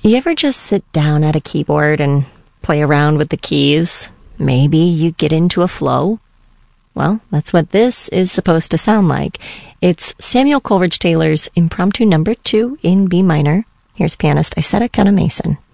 You ever just sit down at a keyboard and play around with the keys? Maybe you get into a flow? Well, that's what this is supposed to sound like. It's Samuel Coleridge Taylor's Impromptu No. 2 in B minor. Here's pianist Isetta Kena Mason.